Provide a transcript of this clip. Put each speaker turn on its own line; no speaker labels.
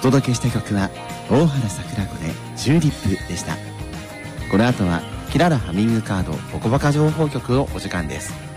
届けした曲は大原桜子でチューリップでした。この後はキララハミングカードボコバカ情報局をお時間です。